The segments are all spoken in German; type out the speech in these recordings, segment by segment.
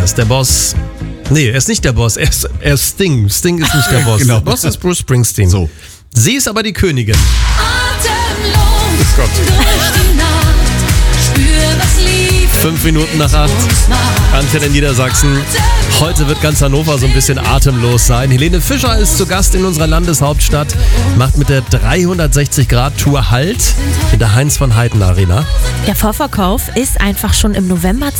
Boss. Der Boss... Nee, er ist nicht der Boss, er ist Sting. Sting ist nicht der Boss. Genau. Der Boss ist Bruce Springsteen. So. Sie ist aber die Königin. Atemlos Gott. durch die Nacht, spür, was Liebe 5 Minuten nach 8. uns macht. Antenne in Niedersachsen. Heute wird ganz Hannover so ein bisschen atemlos sein. Helene Fischer ist zu Gast in unserer Landeshauptstadt, macht mit der 360-Grad-Tour Halt in der Heinz-von-Heiden-Arena. Der Vorverkauf ist einfach schon im November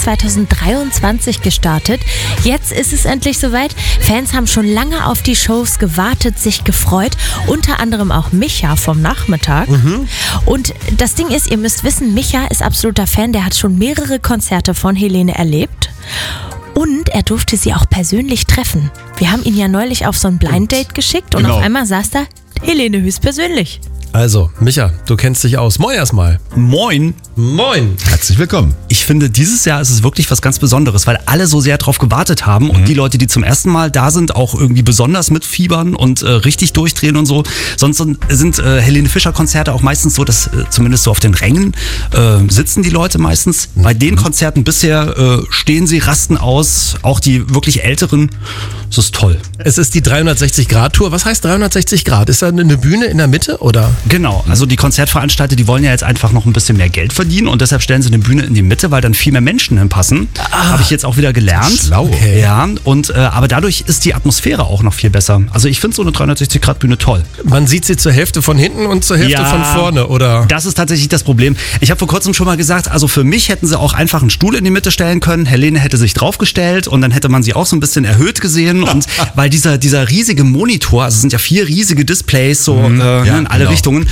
2023 gestartet. Jetzt ist es endlich soweit. Fans haben schon lange auf die Shows gewartet, sich gefreut. Unter anderem auch Micha vom Nachmittag. Und das Ding ist, ihr müsst wissen, Micha ist absoluter Fan. Der hat schon mehrere Konzerte von Helene erlebt. Und er durfte sie auch persönlich treffen. Wir haben ihn ja neulich auf so ein Blind Date geschickt und Genau. auf einmal saß da Helene höchstpersönlich. Also, Micha, du kennst dich aus. Moin erstmal. Moin. Moin. Herzlich willkommen. Ich finde, dieses Jahr ist es wirklich was ganz Besonderes, weil alle so sehr drauf gewartet haben und die Leute, die zum ersten Mal da sind, auch irgendwie besonders mitfiebern und richtig durchdrehen und so. Sonst sind Helene Fischer Konzerte auch meistens so, dass zumindest so auf den Rängen sitzen die Leute meistens. Bei den Konzerten bisher stehen sie, rasten aus, auch die wirklich Älteren. Das ist toll. Es ist die 360-Grad-Tour. Was heißt 360 Grad? Ist da eine Bühne in der Mitte oder? Genau, also die Konzertveranstalter, die wollen ja jetzt einfach noch ein bisschen mehr Geld verdienen und deshalb stellen sie eine Bühne in die Mitte, weil dann viel mehr Menschen hinpassen. Habe ich jetzt auch wieder gelernt. Schlau. Okay. Ja, und aber dadurch ist die Atmosphäre auch noch viel besser. Also ich finde so eine 360-Grad-Bühne toll. Man sieht sie zur Hälfte von hinten und zur Hälfte von vorne, oder? Das ist tatsächlich das Problem. Ich habe vor kurzem schon mal gesagt, also für mich hätten sie auch einfach einen Stuhl in die Mitte stellen können. Helene hätte sich draufgestellt und dann hätte man sie auch so ein bisschen erhöht gesehen. Und weil dieser riesige Monitor, also es sind ja 4 riesige Displays so in alle genau. Richtungen,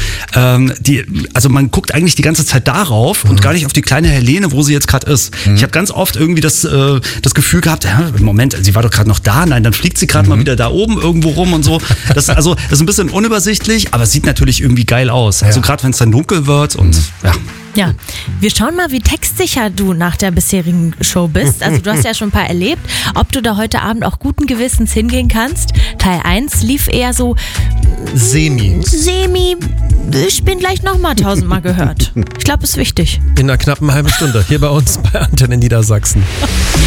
also man guckt eigentlich die ganze Zeit darauf und gar nicht auf die kleine Helene, wo sie jetzt gerade ist. Ich habe ganz oft irgendwie das Gefühl gehabt, Moment, sie war doch gerade noch da, nein, dann fliegt sie gerade mal wieder da oben irgendwo rum und so. Das ist ein bisschen unübersichtlich, aber es sieht natürlich irgendwie geil aus. Also gerade wenn es dann dunkel wird und ja. Ja, wir schauen mal, wie textsicher du nach der bisherigen Show bist. Also du hast ja schon ein paar erlebt. Ob du da heute Abend auch guten Gewissens hingehen kannst. Teil 1 lief eher so Semi. ich bin gleich nochmal 1000-mal gehört. Ich glaube, ist wichtig. In einer knappen halben Stunde. Hier bei uns bei Antenne in Niedersachsen.